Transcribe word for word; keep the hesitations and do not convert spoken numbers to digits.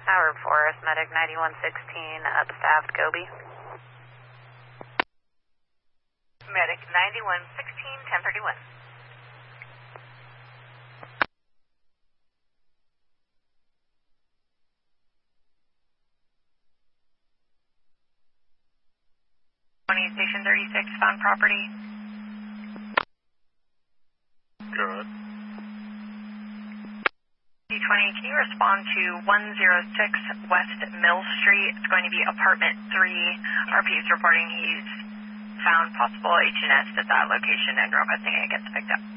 Howard Forest, Medic ninety-one sixteen, upstaffed Gobi. Medic ninety-one sixteen, ten thirty-one. Station thirty-six, found property. Good. D twenty, can you respond to one oh six West Mill Street? It's going to be apartment three. R P is reporting he's found possible H and S at that location and requesting it gets picked up.